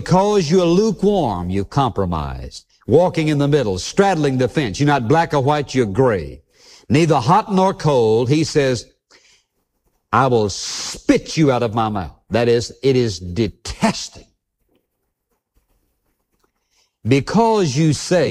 Because you're lukewarm, you're compromised. Walking in the middle, straddling the fence. You're not black or white, you're gray. Neither hot nor cold. He says, I will spit you out of my mouth. That is, it is detesting. Because you say,